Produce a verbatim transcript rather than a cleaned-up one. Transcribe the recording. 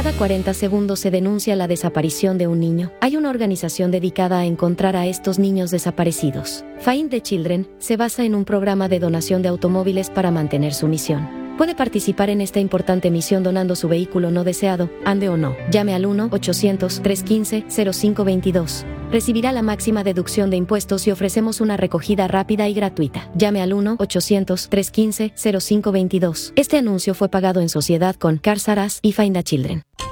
Cada cuarenta segundos se denuncia la desaparición de un niño. Hay una organización dedicada a encontrar a estos niños desaparecidos. Find the Children se basa en un programa de donación de automóviles para mantener su misión. Puede participar en esta importante misión donando su vehículo no deseado, ande o no. Llame al uno ochocientos, trescientos quince, cero cinco veintidós. Recibirá la máxima deducción de impuestos y ofrecemos una recogida rápida y gratuita. Llame al uno ochocientos, trescientos quince, cero cinco veintidós. Este anuncio fue pagado en sociedad con Cars R Us y Find the Children.